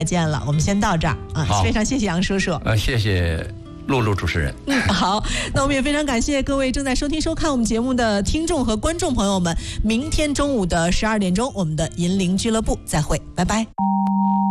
见了，我们先到这儿啊，非常谢谢杨叔叔。 谢谢露露主持人。 好，那我们也非常感谢各位正在收听收看我们节目的听众和观众朋友们。明天中午的12点钟，我们的银铃俱乐部再会，拜拜。